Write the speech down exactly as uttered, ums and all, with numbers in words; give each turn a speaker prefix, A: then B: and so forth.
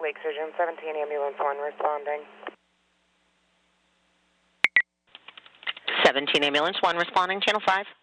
A: Lake Surgeon, seventeen Ambulance one responding.
B: seventeen Ambulance one responding, Channel five.